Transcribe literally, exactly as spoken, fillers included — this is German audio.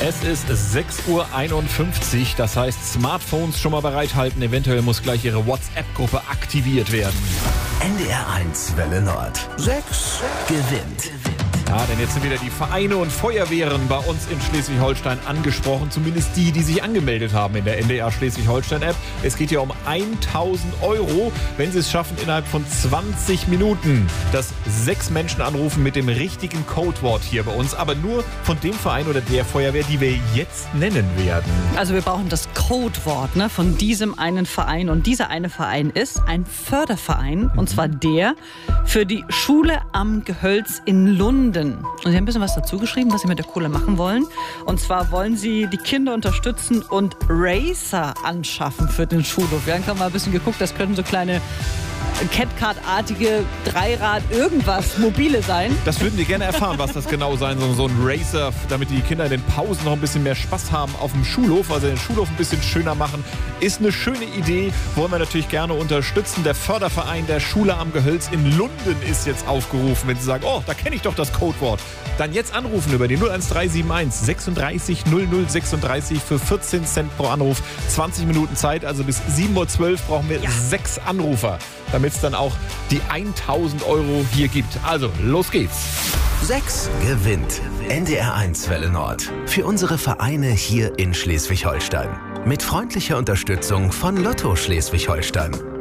Es ist sechs Uhr einundfünfzig, das heißt Smartphones schon mal bereithalten. Eventuell muss gleich Ihre WhatsApp-Gruppe aktiviert werden. N D R eins Welle Nord. sechs gewinnt. Ja, denn jetzt sind wieder die Vereine und Feuerwehren bei uns in Schleswig-Holstein angesprochen. Zumindest die, die sich angemeldet haben in der N D R Schleswig-Holstein-App. Es geht ja um tausend Euro, wenn Sie es schaffen, innerhalb von zwanzig Minuten, dass sechs Menschen anrufen mit dem richtigen Codewort hier bei uns. Aber nur von dem Verein oder der Feuerwehr, die wir jetzt nennen werden. Also wir brauchen das Codewort, ne, von diesem einen Verein. Und dieser eine Verein ist ein Förderverein. Und zwar der für die Schule am Gehölz in Lunden. Und Sie haben ein bisschen was dazu geschrieben, was Sie mit der Kohle machen wollen. Und zwar wollen Sie die Kinder unterstützen und Racer anschaffen für den Schulhof. Wir haben gerade mal ein bisschen geguckt, das könnten so kleine Catcard-artige Dreirad-Irgendwas mobile sein. Das würden wir gerne erfahren, was das genau sein soll. So ein Racer, damit die Kinder in den Pausen noch ein bisschen mehr Spaß haben auf dem Schulhof, also den Schulhof ein bisschen schöner machen. Ist eine schöne Idee, wollen wir natürlich gerne unterstützen. Der Förderverein der Schule am Gehölz in Lunden ist jetzt aufgerufen. Wenn Sie sagen, oh, da kenne ich doch das Codewort. Dann jetzt anrufen über die null eins drei sieben eins sechsunddreißig null null sechsunddreißig für vierzehn Cent pro Anruf. zwanzig Minuten Zeit, also bis sieben Uhr zwölf brauchen wir ja. sechs Anrufer, damit es dann auch die tausend Euro hier gibt. Also, los geht's. sechs gewinnt. N D R eins Welle Nord. Für unsere Vereine hier in Schleswig-Holstein. Mit freundlicher Unterstützung von Lotto Schleswig-Holstein.